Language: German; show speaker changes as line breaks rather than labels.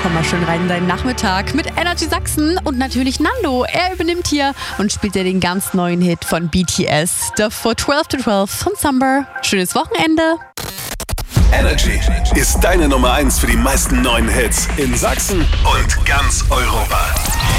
komm mal schön rein in deinen Nachmittag mit Energy Sachsen und natürlich Nando. Er übernimmt hier und spielt dir den ganz neuen Hit von BTS, davor 12 to 12 von Summer. Schönes Wochenende.
Energy ist deine Nummer 1 für die meisten neuen Hits in Sachsen und ganz Europa.